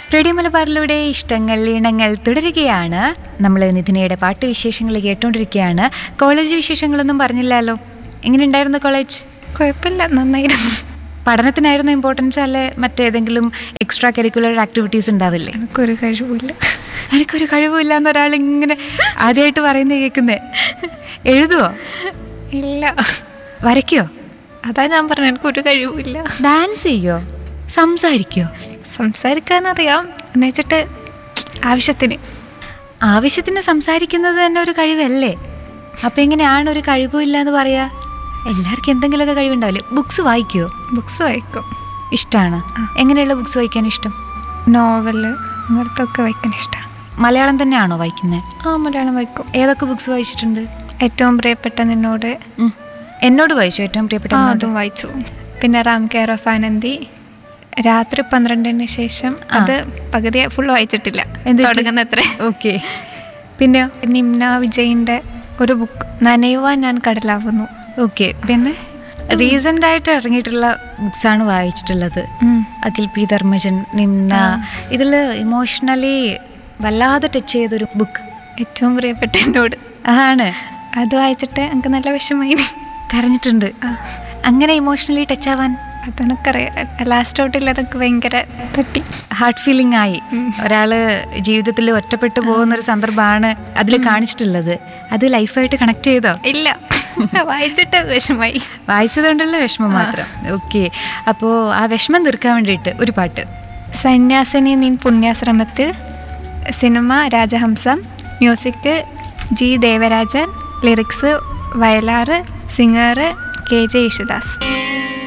Radio മലബാറിലൂടെ ഇഷ്ടങ്ങൾ ഈണങ്ങൾ തുടരുകയാണ്. നമ്മൾ നിധിനയുടെ പാട്ട് വിശേഷങ്ങൾ കേട്ടോണ്ടിരിക്കുകയാണ്. കോളേജ് വിശേഷങ്ങളൊന്നും പറഞ്ഞില്ലല്ലോ. എങ്ങനെയുണ്ടായിരുന്നു കോളേജ്? കുഴപ്പമില്ല, നന്നായിരുന്നു. പഠനത്തിനായിരുന്നു ഇമ്പോർട്ടൻസ് അല്ലെ മറ്റേതെങ്കിലും എക്സ്ട്രാ കരിക്കുലർ ആക്ടിവിറ്റീസ് ഉണ്ടാവില്ലേ? എനിക്കൊരു കഴിവില്ല. എനിക്കൊരു കഴിവില്ല എന്നൊരാൾ ഇങ്ങനെ ആദ്യമായിട്ട് പറയുന്നത് കേൾക്കുന്നേ. എഴുതുവോ? ഇല്ല. വരയ്ക്കോ? അതാ ഞാൻ പറഞ്ഞത്, എനിക്കൊരു കഴിവില്ല. ഡാൻസ് ചെയ്യോ? സംസാരിക്കോ? സംസാരിക്കാനറിയാം, എന്ന് വെച്ചിട്ട് ആവശ്യത്തിന് സംസാരിക്കുന്നത് തന്നെ ഒരു കഴിവല്ലേ? അപ്പം എങ്ങനെയാണ് ഒരു കഴിവില്ല എന്ന് പറയാ? എല്ലാവർക്കും എന്തെങ്കിലുമൊക്കെ കഴിവുണ്ടാവില്ലേ? ബുക്സ് വായിക്കുമോ? ബുക്സ് വായിക്കും. ഇഷ്ടമാണ്. എങ്ങനെയുള്ള ബുക്സ് വായിക്കാൻ ഇഷ്ടം? നോവല് അങ്ങനത്തൊക്കെ വായിക്കാൻ ഇഷ്ടമാണ്. മലയാളം തന്നെയാണോ വായിക്കുന്നത്? മലയാളം വായിക്കും. ഏതൊക്കെ ബുക്സ് വായിച്ചിട്ടുണ്ട്? ഏറ്റവും പ്രിയപ്പെട്ട നിന്നോട്. എന്നോട് വായിച്ചു ഏറ്റവും പ്രിയപ്പെട്ട? അതും വായിച്ചു. പിന്നെ റാം കെയർ ഓഫ് ആനന്ദി, രാത്രി 12-ന് ശേഷം. അത് പകുതി ഫുള്ള് വായിച്ചിട്ടില്ല, തുടങ്ങുന്നത്ര. ഓക്കെ. പിന്നെ നിംന വിജയിൻ്റെ ഒരു ബുക്ക്, നനയുവാൻ ഞാൻ കടലാവുന്നു. ഓക്കെ. പിന്നെ റീസെൻ്റ് ആയിട്ട് ഇറങ്ങിയിട്ടുള്ള ബുക്സാണ് വായിച്ചിട്ടുള്ളത്. അഖിൽ പി ധർമ്മജൻ, നിംന. ഇതിൽ ഇമോഷണലി വല്ലാതെ ടച്ച് ചെയ്തൊരു ബുക്ക് ഏറ്റവും പ്രിയപ്പെട്ട എന്നോട് ആണ്. അത് വായിച്ചിട്ട് എനിക്ക് നല്ല വിഷമമായി, കരഞ്ഞിട്ടുണ്ട്. അങ്ങനെ ഇമോഷണലി ടച്ച് ആവാൻ അതെനിക്കറിയാം. ലാസ്റ്റ് ഔട്ടിൽ അതൊക്കെ ഭയങ്കര തട്ടി, ഹാർട്ട് ഫീലിംഗ് ആയി. ഒരാൾ ജീവിതത്തിൽ ഒറ്റപ്പെട്ടു പോകുന്നൊരു സന്ദർഭമാണ് അതിൽ കാണിച്ചിട്ടുള്ളത്. അത് ലൈഫായിട്ട് കണക്ട് ചെയ്തോ? ഇല്ല, വായിച്ചിട്ട് വിഷമായി. വായിച്ചതുകൊണ്ടുള്ള വിഷമം മാത്രം. ഓക്കെ. അപ്പോൾ ആ വിഷമം തീർക്കാൻ വേണ്ടിയിട്ട് ഒരു പാട്ട്. സന്യാസിനി നീൻ പുണ്യാശ്രമത്തിൽ, സിനിമ രാജഹംസം, music G Devarajan, lyrics Vayalar, singer K J Yesudas.